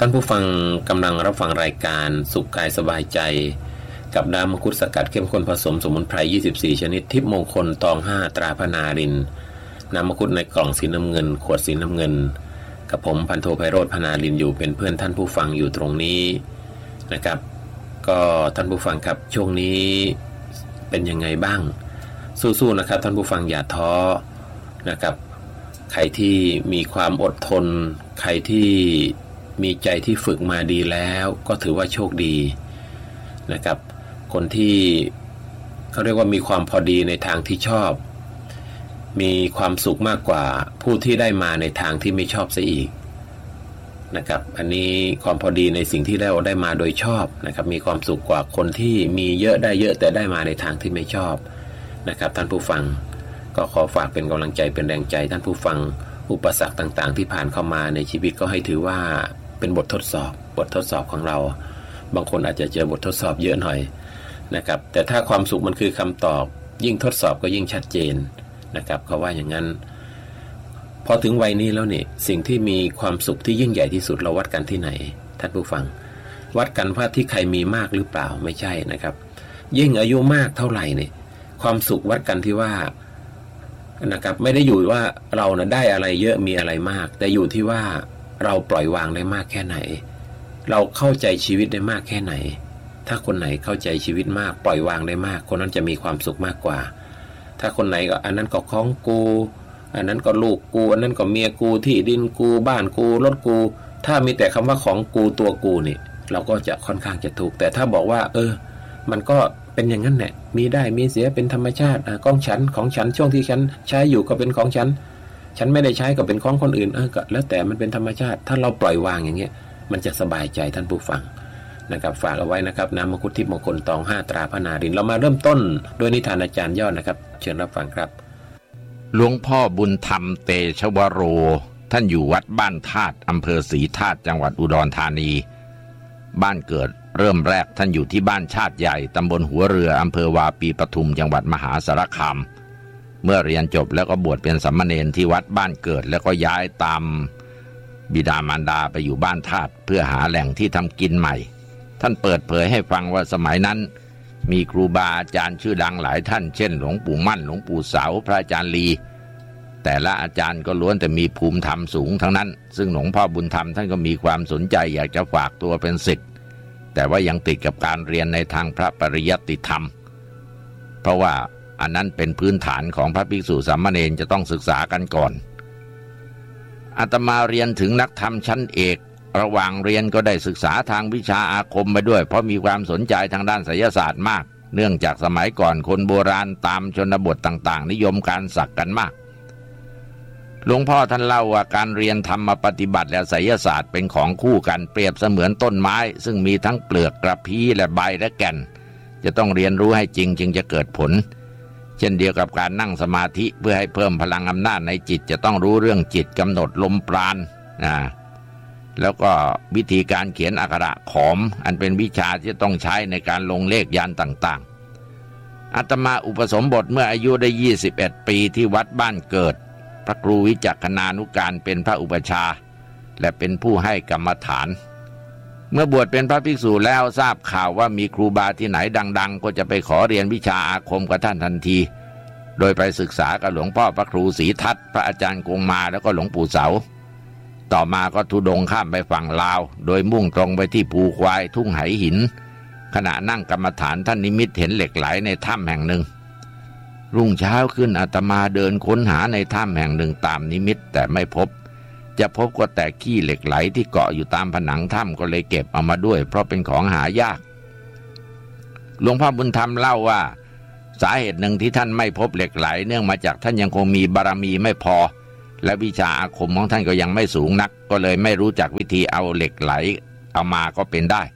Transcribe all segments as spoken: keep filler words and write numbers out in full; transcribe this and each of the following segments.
ท่านผู้ฟังกำลังรับฟังรายการสุขกายสบายใจกับน้ำมังคุดสกัดเข้มข้นผสมสมุนไพรยี่สิบสี่ชนิดทิพย์มงคลตองห้าตราพนารินน้ำมังคุดในกล่องสีน้ำเงินขวดสีน้ำเงินกับผมพันโทไพโรจน์พนารินอยู่เป็นเพื่อนท่านผู้ฟังอยู่ตรงนี้นะครับก็ท่านผู้ฟังครับช่วงนี้เป็นยังไงบ้างสู้ๆนะครับท่านผู้ฟังอย่าท้อนะครับใครที่มีความอดทนใครที่มีใจที่ฝึกมาดีแล้วก็ถือว่าโชคดีนะครับคนที่เขาเรียกว่ามีความพอดีในทางที่ชอบมีความสุขมากกว่าผู้ที่ได้มาในทางที่ไม่ชอบซะอีกนะครับอันนี้ความพอดีในสิ่งที่เราได้มาโดยชอบนะครับมีความสุขกว่าคนที่มีเยอะได้เยอะแต่ได้มาในทางที่ไม่ชอบนะครับท่านผู้ฟังก็ขอฝากเป็นกำลังใจเป็นแรงใจท่านผู้ฟังอุปสรรคต่างๆที่ผ่านเข้ามาในชีวิตก็ให้ถือว่าเป็นบททดสอบบททดสอบของเราบางคนอาจจะเจอบททดสอบเยอะหน่อยนะครับแต่ถ้าความสุขมันคือคำตอบยิ่งทดสอบก็ยิ่งชัดเจนนะครับเขาว่าอย่างนั้นพอถึงวัยนี้แล้วเนี่ยสิ่งที่มีความสุขที่ยิ่งใหญ่ที่สุดเราวัดกันที่ไหนท่านผู้ฟังวัดกันว่าที่ใครมีมากหรือเปล่าไม่ใช่นะครับยิ่งอายุมากเท่าไหร่เนี่ยความสุขวัดกันที่ว่านะครับไม่ได้อยู่ว่าเรานะได้อะไรเยอะมีอะไรมากแต่อยู่ที่ว่าเราปล่อยวางได้มากแค่ไหนเราเข้าใจชีวิตได้มากแค่ไหนถ้าคนไหนเข้าใจชีวิตมากปล่อยวางได้มากคนนั้นจะมีความสุขมากกว่าถ้าคนไหนก็อันนั้นก็ของกูอันนั้นก็ลูกกูอันนั้นก็เมียกูที่ดินกูบ้านกูรถกูถ้ามีแต่คำว่าของกูตัวกูนี่เราก็จะค่อนข้างจะทุกข์แต่ถ้าบอกว่าเออมันก็เป็นอย่างนั้นแหละมีได้มีเสียเป็นธรรมชาติกองฉันของฉันช่วงที่ฉันใช้อยู่ก็เป็นของฉันฉันไม่ได้ใช้ก็เป็นของคนอื่นเออก็แล้วแต่มันเป็นธรรมชาติถ้าเราปล่อยวางอย่างเงี้ยมันจะสบายใจท่านผู้ฟังนะครับฝากเอาไว้นะครับน้ำมังคุดทิพย์มงคลตองห้าตราพนารินเรามาเริ่มต้นด้วยนิทานอาจารย์ยอดนะครับเชิญรับฟังครับหลวงพ่อบุญธรรมเตชวโรท่านอยู่วัดบ้านธาตุอำเภอศรีธาตุจังหวัดอุดรธานีบ้านเกิดเริ่มแรกท่านอยู่ที่บ้านชาติใหญ่ตำบลหัวเรืออำเภอวาปีปทุมจังหวัดมหาสารคามเมื่อเรียนจบแล้วก็บวชเป็นสามเณรที่วัดบ้านเกิดแล้วก็ย้ายตามบิดามารดาไปอยู่บ้านธาตุเพื่อหาแหล่งที่ทำกินใหม่ท่านเปิดเผยให้ฟังว่าสมัยนั้นมีครูบาอาจารย์ชื่อดังหลายท่านเช่นหลวงปู่มั่นหลวงปู่เสาพระอาจารย์ลีแต่ละอาจารย์ก็ล้วนแต่มีภูมิธรรมสูงทั้งนั้นซึ่งหลวงพ่อบุญธรรมท่านก็มีความสนใจอยากจะฝากตัวเป็นศิษย์แต่ว่ายังติดกับการเรียนในทางพระปริยัติธรรมเพราะว่าอันนั้นเป็นพื้นฐานของพระภิกษุสามเณรจะต้องศึกษากันก่อนอาตมาเรียนถึงนักธรรมชั้นเอกระหว่างเรียนก็ได้ศึกษาทางวิชาอาคมไปด้วยเพราะมีความสนใจทางด้านไสยศาสตร์มากเนื่องจากสมัยก่อนคนโบราณตามชนบทต่างๆนิยมการสักกันมากหลวงพ่อท่านเล่าว่าการเรียนธรรมปฏิบัติและไสยศาสตร์เป็นของคู่กันเปรียบเสมือนต้นไม้ซึ่งมีทั้งเปลือกกระพี้และใบและแก่นจะต้องเรียนรู้ให้จริงจึงจะเกิดผลเช่นเดียวกับการนั่งสมาธิเพื่อให้เพิ่มพลังอำนาจในจิตจะต้องรู้เรื่องจิตกำหนดลมปราณนะแล้วก็วิธีการเขียนอักขระขอมอันเป็นวิชาที่ต้องใช้ในการลงเลขยันต์ต่างๆอาตมาอุปสมบทเมื่ออายุได้ยี่สิบเอ็ดปีที่วัดบ้านเกิดพระครูวิจักขณานุการเป็นพระอุปชาและเป็นผู้ให้กรรมฐานเมื่อบวชเป็นพระภิกษุแล้วทราบข่าวว่ามีครูบาที่ไหนดังๆก็จะไปขอเรียนวิชาอาคมกับท่านทันทีโดยไปศึกษากับหลวงพ่อพระครูศรีทัตพระอาจารย์กงมาแล้วก็หลวงปู่เสาต่อมาก็ธุดงค์ข้ามไปฝั่งลาวโดยมุ่งตรงไปที่ภูควายทุ่งไหหินขณะนั่งกรรมฐานท่านนิมิตเห็นเหล็กไหลในถ้ำแห่งหนึ่งรุ่งเช้าขึ้นอาตมาเดินค้นหาในถ้ำแห่งหนึ่งตามนิมิตแต่ไม่พบจะพบก็แต่ขี้เหล็กไหลที่เกาะอยู่ตามผนังถ้ำก็เลยเก็บเอามาด้วยเพราะเป็นของหายากหลวงพ่อบุญธรรมเล่าว่าสาเหตุหนึ่งที่ท่านไม่พบเหล็กไหลเนื่องมาจากท่านยังคงมีบารมีไม่พอและวิชาอาคมของท่านก็ยังไม่สูงนักก็เลยไม่รู้จักวิธีเอาเหล็กไหลเอามาก็เป็นได้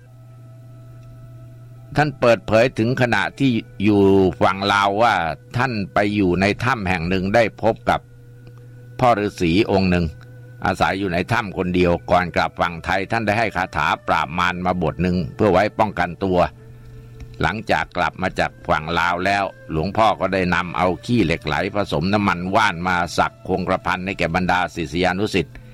ท่านเปิดเผยถึงขณะที่อยู่ฝั่งลาวว่าท่านไปอยู่ในถ้ำแห่งหนึ่งได้พบกับพ่อฤาษีองค์หนึ่งอาศัยอยู่ในถ้ำคนเดียวก่อนกลับฝั่งไทยท่านได้ให้คาถาปราบมารมาบทหนึ่งเพื่อไว้ป้องกันตัวหลังจากกลับมาจากฝั่งลาวแล้วหลวงพ่อก็ได้นำเอาขี้เหล็กไหลผสมน้ำมันว่านมาสักคงกระพันให้แก่บรรดาศิษยานุศิษย์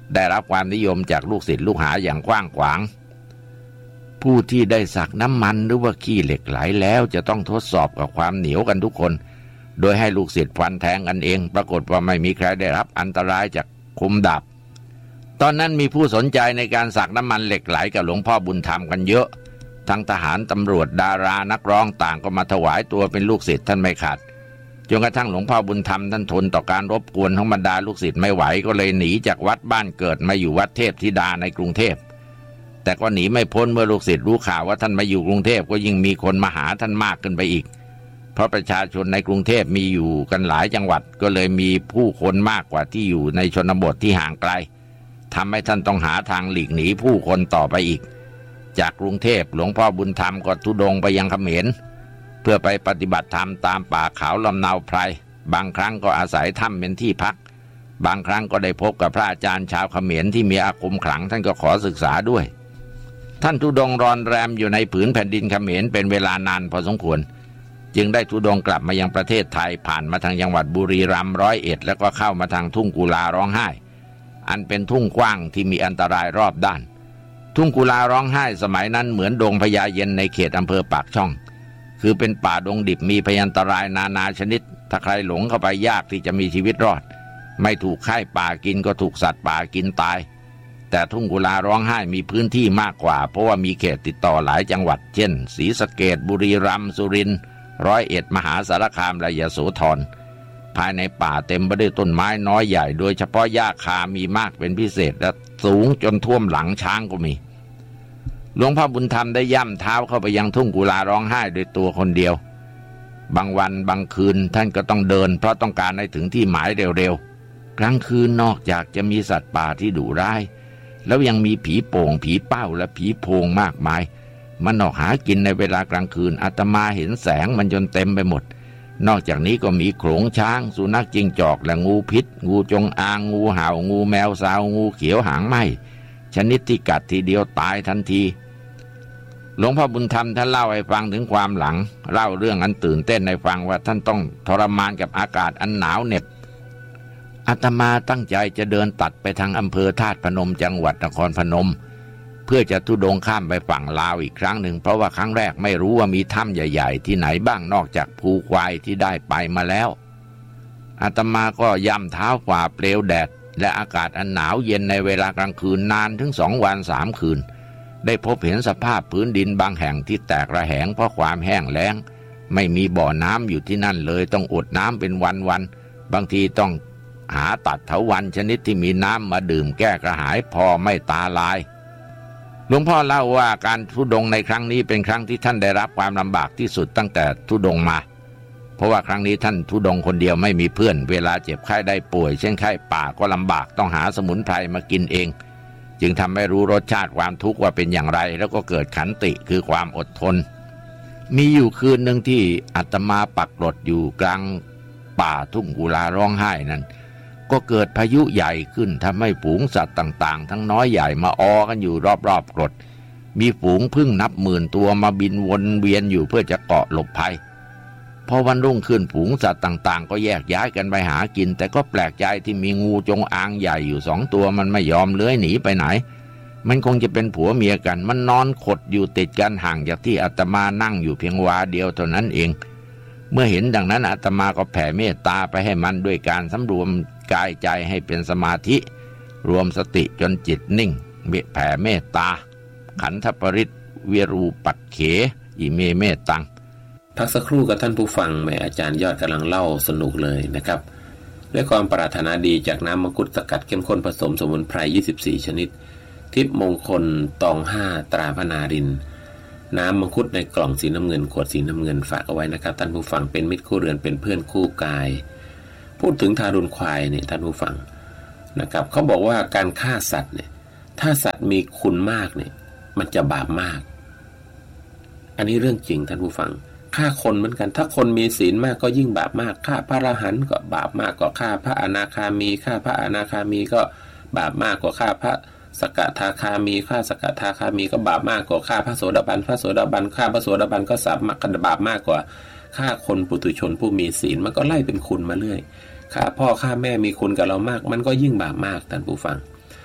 ได้รับความนิยมจากลูกศิษย์ลูกหาอย่างกว้างขวางผู้ที่ได้สักน้ำมันหรือว่าขี้เหล็กไหลแล้วจะต้องทดสอบกับความเหนียวกันทุกคนโดยให้ลูกศิษย์ฟันแทงกันเองปรากฏว่าไม่มีใครได้รับอันตรายจากคมดาบตอนนั้นมีผู้สนใจในการสักน้ำมันเหล็กไหลกับหลวงพ่อบุญธรรมกันเยอะทั้งทหารตำรวจดารานักร้องต่างก็มาถวายตัวเป็นลูกศิษย์ท่านไม่ขาดจนกระทั่งหลวงพ่อบุญธรรมท่านทนต่อการรบกวนของบรรดาลูกศิษย์ไม่ไหวก็เลยหนีจากวัดบ้านเกิดมาอยู่วัดเทพธิดาในกรุงเทพแต่ก็หนีไม่พ้นเมื่อลูกศิษย์รู้ข่าวว่าท่านมาอยู่กรุงเทพก็ยิ่งมีคนมาหาท่านมากขึ้นไปอีกเพราะประชาชนในกรุงเทพมีอยู่กันหลายจังหวัดก็เลยมีผู้คนมากกว่าที่อยู่ในชนบทที่ห่างไกลทำให้ท่านต้องหาทางหลีกหนีผู้คนต่อไปอีกจากกรุงเทพหลวงพ่อบุญธรรมก็ธุดงค์ไปยังเขมรเพื่อไปปฏิบัติธรรมตามป่าเขาลำเนาไพรบางครั้งก็อาศัยถ้ำเป็นที่พักบางครั้งก็ได้พบกับพระอาจารย์ชาวเขมรที่มีอาคมขลังท่านก็ขอศึกษาด้วยท่านธุดงค์รอนแรมอยู่ในผืนแผ่นดินเขมรเป็นเวลานานพอสมควรจึงได้ธุดงค์กลับมายังประเทศไทยผ่านมาทางจังหวัดบุรีรัมย์ร้อยเอ็ดแล้วก็เข้ามาทางทุ่งกุลาร้องไห้อันเป็นทุ่งกว้างที่มีอันตรายรอบด้านทุ่งกุลาร้องไห้สมัยนั้นเหมือนดงพญาเย็นในเขตอำเภอปากช่องคือเป็นป่าดงดิบมีพยันตรายนานาชนิดถ้าใครหลงเข้าไปยากที่จะมีชีวิตรอดไม่ถูกไข้ป่ากินก็ถูกสัตว์ป่ากินตายแต่ทุ่งกุลาร้องไห้มีพื้นที่มากกว่าเพราะว่ามีเขตติดต่อหลายจังหวัดเช่นศรีสะเกษบุรีรัมย์สุรินทร์ร้อยเอ็ดมหาสารคามและยโสธรภายในป่าเต็มไปด้วยต้นไม้น้อยใหญ่โดยเฉพาะหญ้าคามีมากเป็นพิเศษและสูงจนท่วมหลังช้างก็มีหลวงพ่อบุญธรรมได้ย่ำเท้าเข้าไปยังทุ่งกุลาร้องไห้โดยตัวคนเดียวบางวันบางคืนท่านก็ต้องเดินเพราะต้องการให้ถึงที่หมายเร็วๆกลางคืนนอกจากจะมีสัตว์ป่าที่ดุร้ายแล้วยังมีผีโป่งผีเป้าและผีโพงมากมายมันออกหากินในเวลากลางคืนอาตมาเห็นแสงมันจนเต็มไปหมดนอกจากนี้ก็มีโขลงช้างสุนัขจิ้งจอกและงูพิษงูจงอางงูเห่างูแมวสาวงูเขียวหางไหมชนิดที่กัดทีเดียวตายทันทีหลวงพ่อบุญธรรมท่านเล่าให้ฟังถึงความหลังเล่าเรื่องอันตื่นเต้นให้ฟังว่าท่านต้องทรมานกับอากาศอันหนาวเหน็บอาตมาตั้งใจจะเดินตัดไปทางอำเภอธาตุพนมจังหวัดนครพนมเพื่อจะธุดงค์ข้ามไปฝั่งลาวอีกครั้งหนึ่งเพราะว่าครั้งแรกไม่รู้ว่ามีถ้ำใหญ่ๆที่ไหนบ้างนอกจากภูควายที่ได้ไปมาแล้วอาตมาก็ย่ำเท้าฝ่าเปลวแดดและอากาศอันหนาวเย็นในเวลากลางคืนนานถึงสองวันสามคืนได้พบเห็นสภาพพื้นดินบางแห่งที่แตกระแหงเพราะความแห้งแล้งไม่มีบ่อน้ำอยู่ที่นั่นเลยต้องอดน้ำเป็นวันๆบางทีต้องหาตัดเถาวัลย์ชนิดที่มีน้ำมาดื่มแก้กระหายพอไม่ตาลายหลวงพ่อเล่าว่าการธุดงค์ในครั้งนี้เป็นครั้งที่ท่านได้รับความลำบากที่สุดตั้งแต่ธุดงค์มาเพราะว่าครั้งนี้ท่านธุดงค์คนเดียวไม่มีเพื่อนเวลาเจ็บไข้ได้ป่วยเช่นไข้ป่าก็ลำบากต้องหาสมุนไพรมากินเองจึงทำให้รู้รสชาติความทุกข์ว่าเป็นอย่างไรแล้วก็เกิดขันติคือความอดทนมีอยู่คืนหนึ่งที่อาตมาปักหลดอยู่กลางป่าทุ่งกุลาร้องไห้นั้นก็เกิดพายุใหญ่ขึ้นทำให้ฝูงสัตว์ต่างๆทั้งน้อยใหญ่มาออกันอยู่รอบๆกรดมีฝูงผึ้งนับหมื่นตัวมาบินวนเวียนอยู่เพื่อจะเกาะหลบภัยพอวันรุ่งขึ้นฝูงสัตว์ต่างๆก็แยกย้ายกันไปหากินแต่ก็แปลกใจที่มีงูจงอางใหญ่อยู่สองตัวมันไม่ยอมเลื้อยหนีไปไหนมันคงจะเป็นผัวเมียกันมันนอนขดอยู่ติดกันห่างจากที่อาตมานั่งอยู่เพียงวาเดียวเท่านั้นเองเมื่อเห็นดังนั้นอาตมาก็แผ่เมตตาไปให้มันด้วยการสำรวมกายใจให้เป็นสมาธิรวมสติจนจิตนิ่งแผ่เมตตาขันธปริตเวรูปักเขอิเมเมตังพักสักครู่กับท่านผู้ฟังแม่อาจารย์ยอดกำลังเล่าสนุกเลยนะครับด้วยความปรารถนาดีจากน้ำมังคุดสกัดเข้มข้นผสมสมุนไพรยี่สิบสี่ชนิดทิพย์มงคลตองห้าตราพนารินน้ำมังคุดในกล่องสีน้ำเงินขวดสีน้ำเงินฝากเอาไว้นะครับท่านผู้ฟังเป็นมิตรคู่เรือนเป็นเพื่อนคู่กายพูดถึงทารุณควายเนี่ยท่านผู้ฟังนะครับเขาบอกว่าการฆ่าสัตว์เนี่ยถ้าสัตว์มีคุณมากเนี่ยมันจะบาปมากอันนี้เรื่องจริงท่านผู้ฟังฆ่าคนเหมือนกันถ้าคนมีศีลมากก็ยิ่งบาปมากฆ่าพระอรหันต์ก็บาปมากกว่าฆ่าพระอนาคามีฆ่าพระอนาคามีก็บาปมากกว่าฆ่าพระสกทาคามีฆ่าสกทาคามีก็บาปมากกว่าฆ่าพระโสดาบันพระโสดาบันฆ่าพระโสดาบันก็สาบกันบาปมากกว่าฆ่าคนปุถุชนผู้มีศีลมันก็ไล่เป็นคุณมาเรื่อยฆ่าพ่อฆ่าแม่มีคุณกับเรามากมันก็ยิ่งบาปมากท่านผู้ฟัง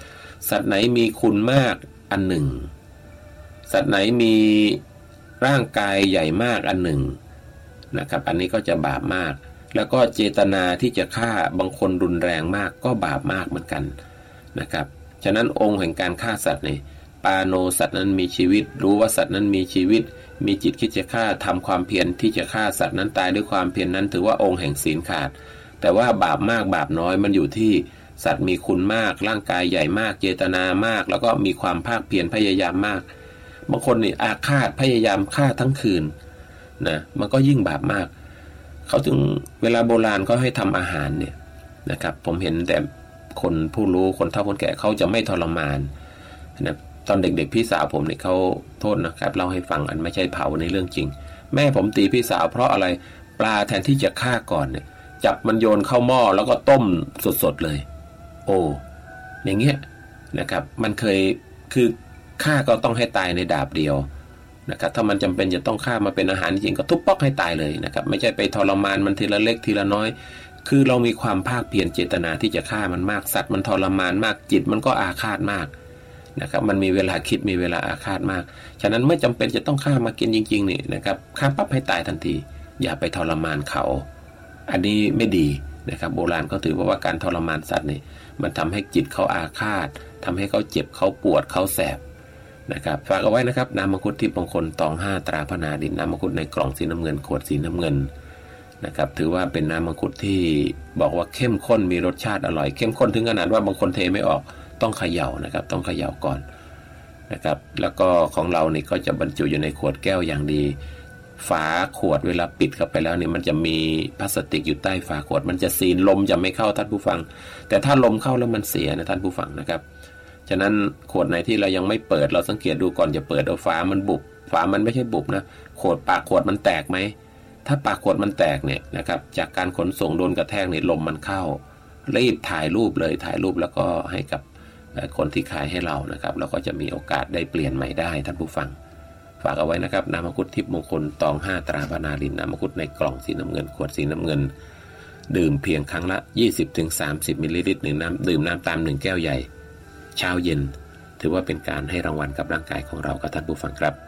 สัตว์ไหนมีคุณมากอันหนึ่งสัตว์ไหนมีร่างกายใหญ่มากอันหนึ่งนะครับอันนี้ก็จะบาปมากแล้วก็เจตนาที่จะฆ่าบางคนรุนแรงมากก็บาปมากเหมือนกันนะครับฉะนั้นองค์แห่งการฆ่าสัตว์นี่ปาโนสัตว์นั้นมีชีวิตรู้ว่าสัตว์นั้นมีชีวิตมีจิตคิดจะฆ่าทำความเพียรที่จะฆ่าสัตว์นั้นตายด้วยความเพียร น, นั้นถือว่าองค์แห่งศีลขาดแต่ว่าบาปมากบาปน้อยมันอยู่ที่สัตว์มีคุณมากร่างกายใหญ่มากเจตนามากแล้วก็มีความภาคเพียรพยายามมากบางคนนี่อาฆาตพยายามฆ่าทั้งคืนนะมันก็ยิ่งบาปมากเขาถึงเวลาโบราณเขาให้ทำอาหารเนี่ยนะครับผมเห็นแต่คนผู้รู้คนเฒ่าคนแก่เขาจะไม่ทรมานนะตอนเด็กๆพี่สาวผมเนี่ยเขาโทษนะครับเล่าให้ฟังอันไม่ใช่เผาในเรื่องจริงแม่ผมตีพี่สาวเพราะอะไรปลาแทนที่จะฆ่าก่อนเนี่ยจับมันโยนเข้าหม้อแล้วก็ต้มสดๆเลยโอ้อย่างเงี้ยนะครับมันเคยคือฆ่าก็ต้องให้ตายในดาบเดียวนะครับถ้ามันจำเป็นจะต้องฆ่ามาเป็นอาหารจริงก็ทุบป๊อกให้ตายเลยนะครับไม่ใช่ไปทรมานมันทีละเล็กทีละน้อยคือเรามีความภาคเพียรเจตนาที่จะฆ่ามันมากสัตว์มันทรมานมากจิตมันก็อาฆาตมากนะครับมันมีเวลาคิดมีเวลาอาฆาตมากฉะนั้นเมื่อจำเป็นจะต้องฆ่ามากินจริงๆนี่นะครับฆ่าปั๊บให้ตายทันทีอย่าไปทรมานเขาอันนี้ไม่ดีนะครับโบราณก็ถือว่าการทรมานสัตว์นี่มันทำให้จิตเขาอาฆาตทำให้เขาเจ็บเขาปวดเขาแสบนะครับฝากเอาไว้นะครับน้ำมังคุดทิพย์มงคลตองห้าตราพนาดินน้ำมังคุดในกล่องสีน้ำเงินขวดสีน้ำเงินนะครับถือว่าเป็นน้ำมังคุดที่บอกว่าเข้มข้นมีรสชาติอร่อยเข้มข้นถึงขนาดว่าบางคนเทไม่ออกต้องเขย่านะครับต้องเขย่าก่อนนะครับแล้วก็ของเรานี่ก็จะบรรจุอยู่ในขวดแก้วอย่างดีฝาขวดเวลาปิดเข้าไปแล้วเนี่ยมันจะมีพลาสติกอยู่ใต้ฝาขวดมันจะซีนลมจะไม่เข้าท่านผู้ฟังแต่ถ้าลมเข้าแล้วมันเสียนะท่านผู้ฟังนะครับฉะนั้นขวดไหนที่เรายังไม่เปิดเราสังเกตดูก่อนจะเปิดเอาฝามันบุบฝามันไม่ใช่บุบนะขวดปากขวดมันแตกไหมถ้าปากขวดมันแตกเนี่ยนะครับจากการขนส่งโดนกระแทกเนี่ยลมมันเข้ารีบถ่ายรูปเลยถ่ายรูปแล้วก็ให้กับคนที่ขายให้เรานะครับเราก็จะมีโอกาสได้เปลี่ยนใหม่ได้ท่านผู้ฟังฝากเอาไว้นะครับน้ำมังคุดทิพย์มงคลตองห้าตราพนารินน้ำมังคุดในกล่องสีน้ำเงินขวดสีน้ำเงินดื่มเพียงครั้งละ ยี่สิบถึงสามสิบ มิลลิลิตรหนึ่งน้ำดื่มน้ำตามหนึ่งแก้วใหญ่เช้าเย็นถือว่าเป็นการให้รางวัลกับร่างกายของเรากับท่านผู้ฟังครับ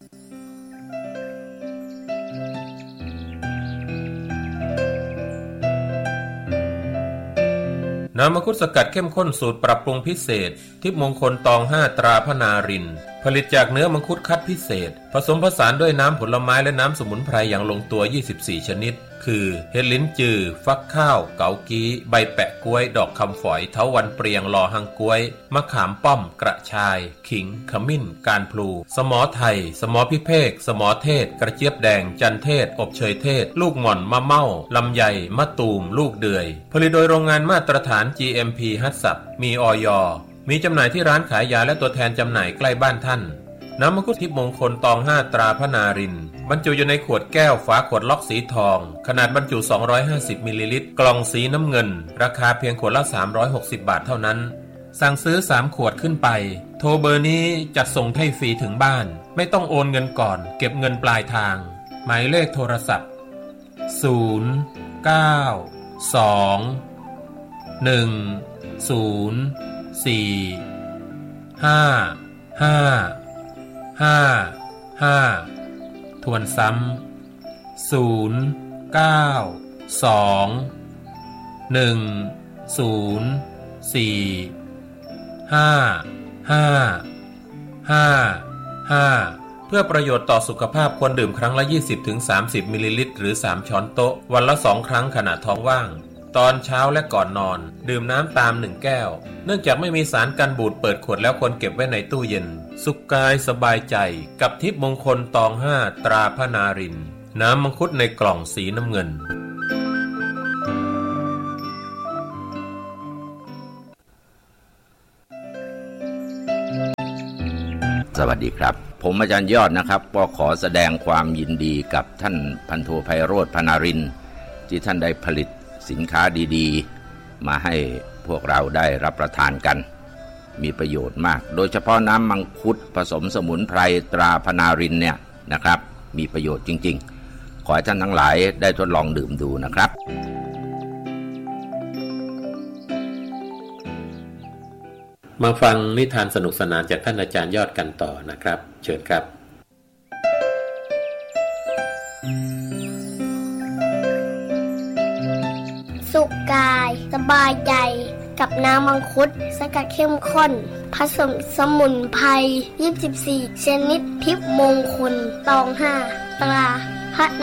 น้ำมังคุดสกัดเข้มข้นสูตรปรับปรุงพิเศษทิพย์มงคลตองห้าตราพนารินผลิตจากเนื้อมังคุดคัดพิเศษผสมผสานด้วยน้ำผลไม้และน้ำสมุนไพรอย่างลงตัวยี่สิบสี่ชนิดคือเห็ดลิ้นจือฟักข้าวเกากี้ใบแปะกล้วยดอกคำฝอยเถาวัลย์เปรียงลอหังกล้วยมะขามป้อมกระชายขิงขมิ้นการพลูสมอไทยสมอพิเภกสมอเทศกระเจี๊ยบแดงจันเทศอบเชยเทศลูกหม่อนมะเม่าลำไยมะตูมลูกเดือยผลิตโดยโรงงานมาตรฐาน จี เอ็ม พี ฮัตสับมีอย.มีจำหน่ายที่ร้านขายยาและตัวแทนจำหน่ายใกล้บ้านท่านน้ำมังคุดทิพย์มงคลตองห้าตราพนารินบรรจุอยู่ในขวดแก้วฝาขวดล็อกสีทองขนาดบรรจุสองร้อยห้าสิบมิลลิลิตรกล่องสีน้ำเงินราคาเพียงขวดละสามร้อยหกสิบบาทเท่านั้นสั่งซื้อสามขวดขึ้นไปโทรเบอร์นี้จัดส่งให้ฟรีถึงบ้านไม่ต้องโอนเงินก่อนเก็บเงินปลายทางหมายเลขโทรศัพท์ศูนย์ เก้า สอง หนึ่ง ศูนย์ สี่ ห้า ห้าห้า ห้าทวนซ้ำศูนย์ เก้า สอง หนึ่ง ศูนย์ สี่ ห้า ห้า ห้า ห้าเพื่อประโยชน์ต่อสุขภาพควรดื่มครั้งละ ยี่สิบถึงสามสิบ มิลลิลิตรหรือสามช้อนโต๊ะวันละสองครั้งขณะท้องว่างตอนเช้าและก่อนนอนดื่มน้ำตามหนึ่งแก้วเนื่องจากไม่มีสารกันบูดเปิดขวดแล้วควรเก็บไว้ในตู้เย็นสุขกายสบายใจกับทิพย์มงคลตองห้าตราพนารินน้ำมังคุดในกล่องสีน้ำเงินสวัสดีครับผมอาจารย์ยอดนะครับก็ขอแสดงความยินดีกับท่านพันโทไพโรจน์พนารินที่ท่านได้ผลิตสินค้าดีๆมาให้พวกเราได้รับประทานกันมีประโยชน์มากโดยเฉพาะน้ำมังคุดผสมสมุนไพรตราพนารินเนี่ยนะครับมีประโยชน์จริงๆขอให้ท่านทั้งหลายได้ทดลองดื่มดูนะครับมาฟังนิทานสนุกสนานจากท่านอาจารย์ยอดกันต่อนะครับเชิญครับสุขกายสบายใจกับน้ำมังคุดสกัดเข้มข้นผสมสมุนไพรยี่สิบสี่ชนิดทิพย์มงคลตองห้าตราพระ